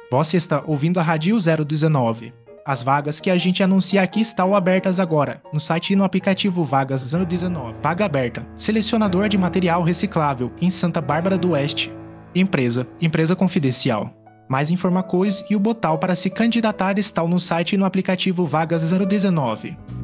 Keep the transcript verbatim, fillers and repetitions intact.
Você está ouvindo a Rádio zero dezenove. As vagas que a gente anuncia aqui estão abertas agora, no site e no aplicativo Vagas zero dezenove. Vaga aberta. Selecionador de material reciclável, em Santa Bárbara do Oeste. Empresa. Empresa confidencial. Mais informações e o botão para se candidatar estão no site e no aplicativo Vagas zero dezenove.